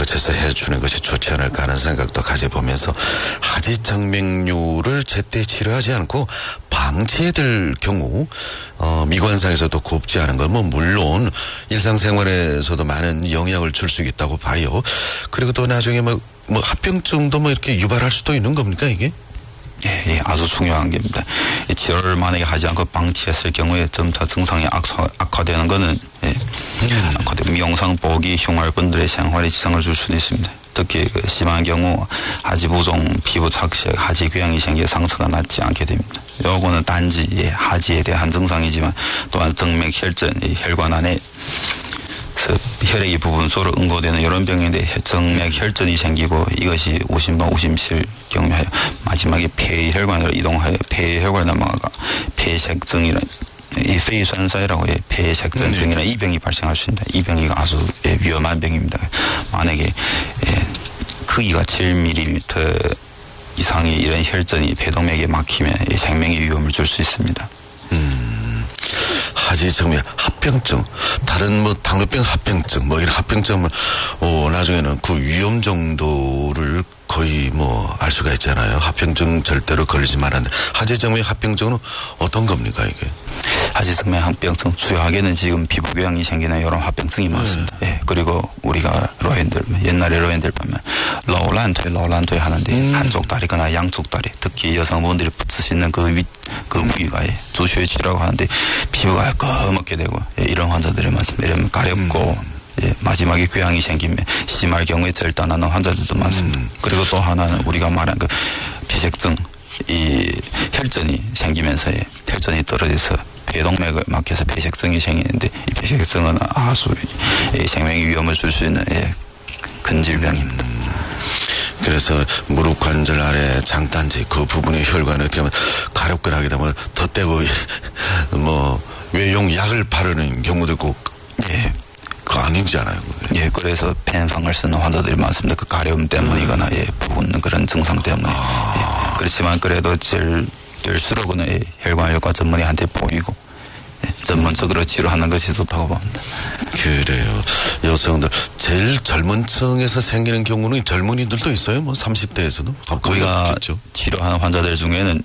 거쳐서 해주는 것이 좋지 않을까 하는 생각도 가져보면서 하지정맥류를 제때 치료하지 않고 방치해야 될 경우 미관상에서도 곱지 않은 건 뭐 물론 일상생활에서도 많은 영향을 줄 수 있다고 봐요. 그리고 또 나중에 뭐 합병증도 뭐 이렇게 유발할 수도 있는 겁니까 이게? 예, 아주 중요한 겁니다. 치료를 만약에 하지 않고 방치했을 경우에 점차 증상이 악화되는 것은 악화되고 미용상 보기 흉활분들의 생활에 지장을 줄 수도 있습니다. 특히 심한 경우 하지부종, 피부 착색, 하지궤양이 생겨 상처가 낫지 않게 됩니다. 요거는 단지 하지에 대한 증상이지만 또한 정맥혈전, 혈관 안에 혈액이 부분소로 응고되는 이런 병인데 정맥혈전이 생기고 이것이 우심방 우심실 경우하여 마지막에 폐혈관으로 이동하여 폐혈관을 넘어가 폐색증이라는 이 페이산사이라고 폐색전증이라는 이 병이 발생할 수 있습니다. 이 병이 아주 위험한 병입니다. 만약에 크기가 7mm 이상의 이런 혈전이 폐동맥에 막히면 생명의 위험을 줄 수 있습니다. 하지정맥 합병증, 다른 뭐 당뇨병 합병증, 뭐 이런 합병증은 나중에는 그 위험 정도를 거의 뭐 알 수가 있잖아요. 합병증 절대로 걸리지 말았는데 하지정맥 합병증은 어떤 겁니까 이게? 하지정맥 합병증 주요하게는 지금 피부궤양이 생기는 이런 합병증이 많습니다. 예, 그리고 우리가 옛날에 로엔들 보면 로란토이 하는데 한쪽 다리거나 양쪽 다리, 특히 여성분들이 붙으시는 그 부위가 조슈에치라고 하는데 피부가 검게 되고 이런 환자들이 많습니다. 이러면 가렵고 마지막에 궤양이 생기면 심할 경우에 절단하는 환자들도 많습니다. 그리고 또 하나는 우리가 말한 그 폐색증, 이 혈전이 생기면서 혈전이 떨어져서 폐동맥을 막혀서 폐색증이 생기는데 이 폐색증은 아주 생명의 위험을 줄 수 있는 큰 질병입니다. 그래서 무릎 관절 아래 장단지 그 부분의 혈관을 어떻게 하면 가렵거나 하게 되면 덧대고 뭐 외용 약을 바르는 경우도 있고 그거 아니잖아요. 예, 그래서 펜상을 쓰는 환자들이 많습니다. 그 가려움 때문이거나 부은 그런 증상 때문에. 그렇지만 그래도 제일 될수록은 혈관외과 전문의한테 보이고 전문적으로 치료하는 것이 좋다고 봅니다. 그래요. 여성들 제일 젊은 층에서 생기는 경우는 젊은이들도 있어요. 뭐 30대에서도. 우리가 없겠죠. 치료하는 환자들 중에는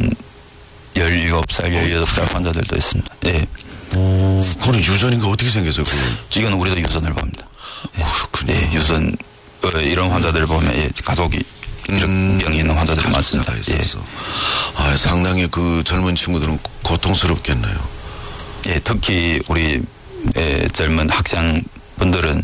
17살, 18살 환자들도 있습니다. 예. 그건 유전인가 어떻게 생겨서 이건 우리도 유전을 봅니다. 그렇군요. 예, 유전 이런 환자들 보면 가족이 이런 병이 있는 환자들이 많습니다. 아, 상당히 그 젊은 친구들은 고통스럽겠네요. 예, 특히 우리 젊은 학생분들은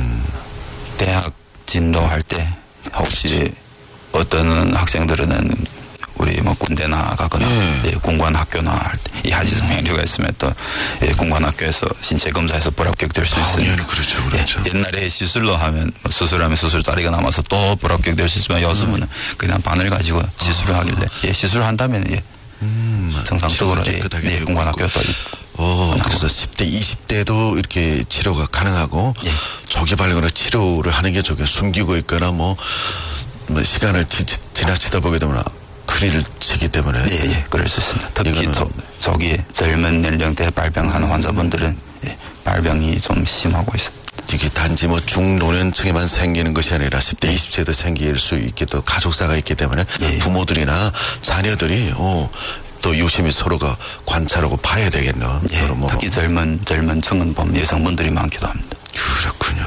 대학 진도할 때 혹시 어떤 학생들은 우리 뭐 군대 나가거나 공관 학교 나갈 때 이 하지정맥류가 있으면 또 공관 학교에서 신체 검사에서 불합격될 수 있으니까. 그렇죠. 옛날에 시술로 하면 수술하면 수술자리가 남아서 또 불합격될 수 있지만 요즘은 그냥 바늘 가지고 시술을 하길래 시술한다면 정상적으로 공관 학교도 있고. 그래서 10대, 20대도 이렇게 치료가 가능하고 조기 발견으로 치료를 하는 게 좋게 숨기고 있거나 뭐 시간을 지나치다 보게 되면 큰일을 치기 때문에. 그럴 수 있습니다. 특히 저기 젊은 연령대에 발병하는 환자분들은 발병이 좀 심하고 있습니다. 이게 단지 뭐 중노년층에만 생기는 것이 아니라 10대, 20대도 생길 수 있게 또 가족사가 있기 때문에 부모들이나 자녀들이 또 유심히 서로가 관찰하고 봐야 되겠네요. 특히 젊은 층은 보면 여성분들이 많기도 합니다. 그렇군요.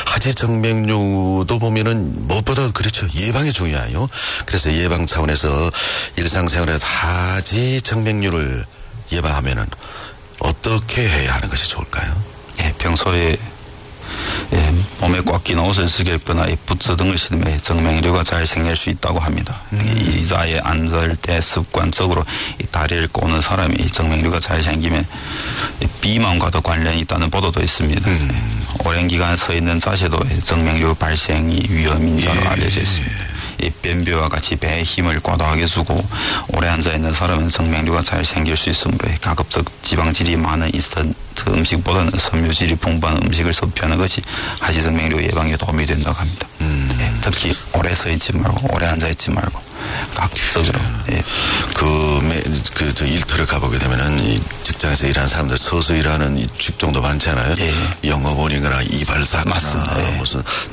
하지정맥류도 보면은 무엇보다 그렇죠. 예방이 중요해요. 그래서 예방 차원에서 일상생활에서 하지정맥류를 예방하면은 어떻게 해야 하는 것이 좋을까요? 평소에 몸에 꽉 낀 옷을 쓰겠거나 부츠 등을 신으면 정맥류가 잘 생길 수 있다고 합니다. 의자에 앉을 때 습관적으로 이 다리를 꼬는 사람이 정맥류가 잘 생기면 비만과도 관련이 있다는 보도도 있습니다. 오랜 기간 서 있는 자세도 정맥류 발생이 위험 인자로 알려져 있습니다. 이 변비와 같이 배에 힘을 과다하게 주고 오래 앉아있는 사람은 정맥류가 잘 생길 수 있으므로 가급적 지방질이 많은 인스턴트 음식보다는 섬유질이 풍부한 음식을 섭취하는 것이 하지정맥류 예방에 도움이 된다고 합니다. 특히 오래 서 있지 말고 오래 앉아 있지 말고 가급적으로 저 일터를 가보게 되면은 이 직장에서 일하는 사람들 서서 일하는 이 직종도 많잖아요. 영업원이거나 이발사거나 무슨